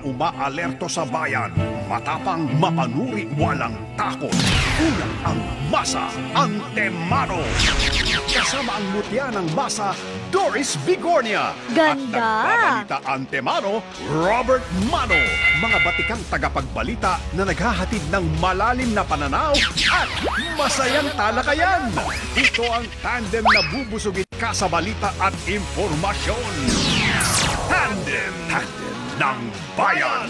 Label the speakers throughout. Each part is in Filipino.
Speaker 1: umaalerto sa bayan. Matapang, mapanuri, walang takot. Una ang Masa Antemano. Kasama ang mutya ng Masa, Doris Bigornia.
Speaker 2: Ganda!
Speaker 1: At nagbabalita Antemano, Robert Mano. Mga batikang tagapagbalita na naghahatid ng malalim na pananaw at masayang talakayan. Ito ang tandem na bubusugin ka sa balita at impormasyon. Tandem ng Bayan.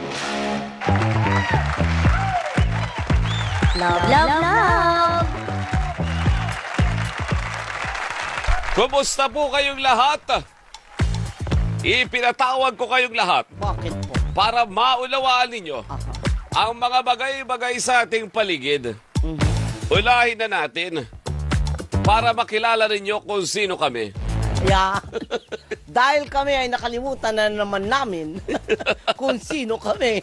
Speaker 2: Love, love, love!
Speaker 3: Kumusta po kayong lahat? Ipinatawag ko kayong lahat
Speaker 4: Bakit po?
Speaker 3: para maunawaan ninyo ang mga bagay-bagay sa ating paligid. Unahin na natin para makilala ninyo kung sino kami.
Speaker 4: Yeah. Dahil kami ay nakalimutan na naman namin kung sino kami.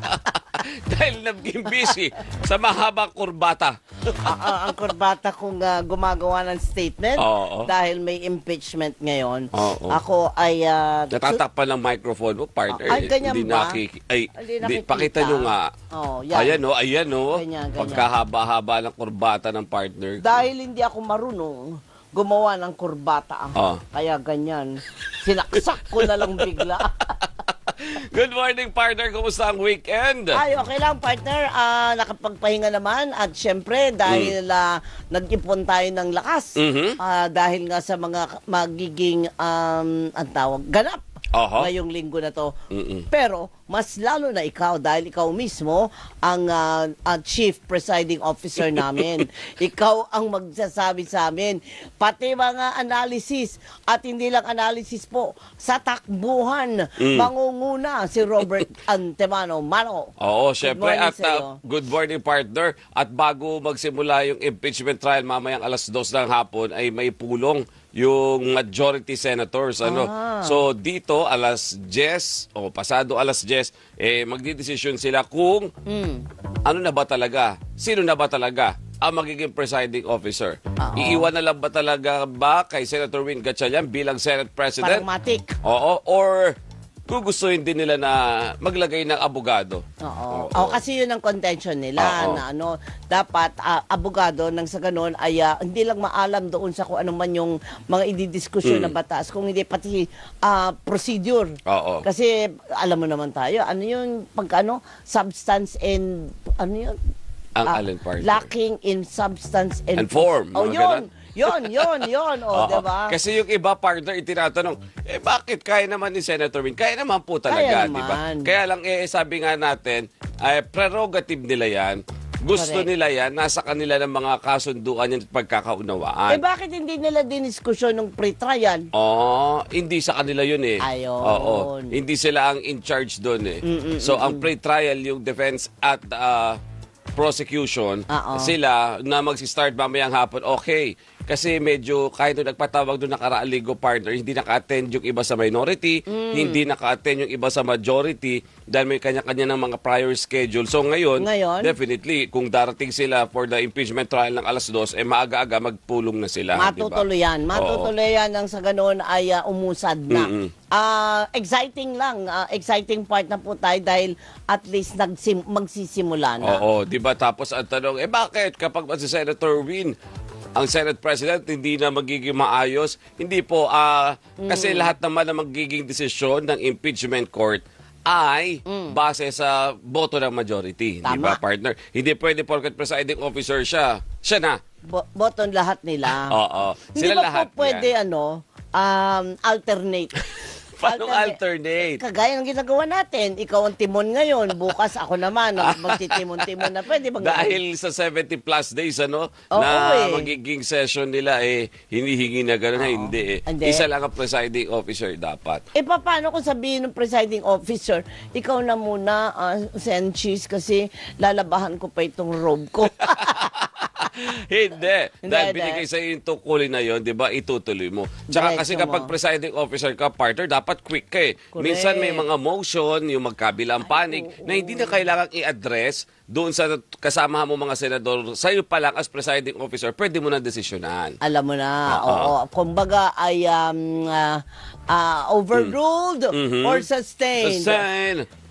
Speaker 3: Dahil naging busy sa mahabang kurbata.
Speaker 4: Ang kurbata kong gumagawa ng statement
Speaker 3: Oo.
Speaker 4: dahil may impeachment ngayon.
Speaker 3: Oo.
Speaker 4: Ako ay...
Speaker 3: Natatakpan ng microphone mo, partner.
Speaker 4: Ay, ganyan
Speaker 3: Hindi
Speaker 4: ba? Hindi nakikita.
Speaker 3: pakita nyo nga.
Speaker 4: Oh, yan.
Speaker 3: Ayan o.
Speaker 4: Ganyan.
Speaker 3: Pagkahaba-haba ng kurbata ng partner.
Speaker 4: Dahil hindi ako marunong gumawa ng kurbata.
Speaker 3: Oh.
Speaker 4: Kaya ganyan. Sinaksak ko na lang bigla.
Speaker 3: Good morning, partner. Kumusta ang weekend?
Speaker 4: Ay, okay lang, partner. Nakapagpahinga naman. At syempre, dahil nag-ipon tayo ng lakas. Dahil nga sa mga magiging, ang tawag, ganap.
Speaker 3: Aha.
Speaker 4: Ngayong linggo na to. Pero, mas lalo na ikaw, dahil ikaw mismo ang chief presiding officer namin. Ikaw ang magsasabi sa amin. Pati mga analysis, at hindi lang analysis po, sa takbuhan, mangunguna si Robert Antemano. Mano.
Speaker 3: Oo, syempre. At
Speaker 4: sa'yo.
Speaker 3: good morning, partner. At bago magsimula yung impeachment trial mamayang 2:00 ng hapon, ay may pulong yung majority senators. So dito, 10:00 o pasado 10:00, magdidesisyon sila kung ano na ba talaga, sino na ba talaga ang magiging presiding officer. Iiwan na lang ba talaga kay Senator Win Gatchalian bilang Senate President?
Speaker 4: Pragmatic.
Speaker 3: Oo, or gugustuhin din nila na maglagay ng abogado.
Speaker 4: Oo. Kasi yun ang contention nila
Speaker 3: Oo.
Speaker 4: na dapat abogado nang sa ganun ay hindi lang maalam doon sa kung ano man yung mga ididiskusyon na batas, kung hindi pati procedure.
Speaker 3: Oo.
Speaker 4: Kasi alam mo naman tayo, ano yung substance and ano yun?
Speaker 3: Ang alin partner?
Speaker 4: Lacking in substance and
Speaker 3: form,
Speaker 4: Oh,
Speaker 3: mga
Speaker 4: yun.
Speaker 3: ganun.
Speaker 4: Yun.
Speaker 3: Oo.
Speaker 4: Diba?
Speaker 3: Kasi yung iba partner itinatanong, bakit kaya naman ni Senator Win? Kaya naman po talaga,
Speaker 4: Kaya
Speaker 3: di ba?
Speaker 4: naman.
Speaker 3: Kaya lang sabi nga natin, prerogative nila yan. Gusto
Speaker 4: Correct.
Speaker 3: nila yan, nasa kanila ng mga kasunduan yan at pagkakaunawaan.
Speaker 4: Bakit hindi nila diniskusyon ng pre-trial?
Speaker 3: Hindi sa kanila yun eh.
Speaker 4: Ayun.
Speaker 3: Oo. Hindi sila ang in charge doon eh. So ang pre-trial, yung defense at prosecution, sila na magsi-start mamayang hapon, okay. Kasi medyo kahit nung nagpatawag doon nakaraang linggo, partner, hindi naka-attend yung iba sa minority, hindi naka-attend yung iba sa majority dahil may kanya-kanya ng mga prior schedule. So ngayon, definitely, kung darating sila for the impeachment trial ng 2:00, maaga-aga magpulong na sila.
Speaker 4: Matutuloy
Speaker 3: diba?
Speaker 4: yan. Matutuloy yan nang sa ganoon ay umusad na. Exciting lang. Exciting part na po tayo dahil at least magsisimula na.
Speaker 3: Oo, di ba? Tapos ang tanong, bakit kapag si Senator Win, ang Senate President, hindi na magiging maayos? Hindi po, kasi lahat naman na magiging desisyon ng impeachment court ay base sa boto ng majority. Di ba, partner? Hindi pwede porket presiding officer siya na.
Speaker 4: Boton lahat nila.
Speaker 3: Oo.
Speaker 4: Hindi
Speaker 3: Sila
Speaker 4: ba
Speaker 3: lahat
Speaker 4: po pwede alternate?
Speaker 3: Paano alternate?
Speaker 4: Kagaya ng ginagawa natin. Ikaw ang timon ngayon. Bukas ako naman. Magtitimon-timon na. Pwede ba?
Speaker 3: Dahil sa 70 plus days, na magiging session nila, hinihingi na gano'n. Hindi. Isa lang ang presiding officer dapat.
Speaker 4: Paano kung sabihin ng presiding officer, ikaw na muna, Senchis, kasi lalabahan ko pa itong robe ko.
Speaker 3: Hindi. Dahil binigay sa iyo yung tungkulin na yon, di ba, itutuloy mo. Tsaka kasi kapag presiding officer ka, partner, dapat quick ka eh. Minsan may mga motion, yung magkabilang panig, na hindi na kailangang i-address doon sa kasama mo mga senador. Sa'yo pa lang as presiding officer, pwede mo na desisyonan.
Speaker 4: Alam mo na, oo. Kumbaga ay overruled or sustained.
Speaker 3: Sustain.